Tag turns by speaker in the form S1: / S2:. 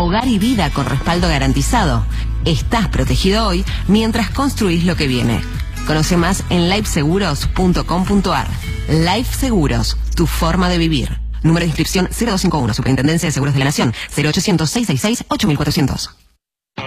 S1: hogar y vida con respaldo garantizado. Estás protegido hoy mientras construís lo que viene. Conoce más en lifeseguros.com.ar. Life Seguros, tu forma de vivir. Número de inscripción 0251, Superintendencia de Seguros de la Nación, 0800 666 8400.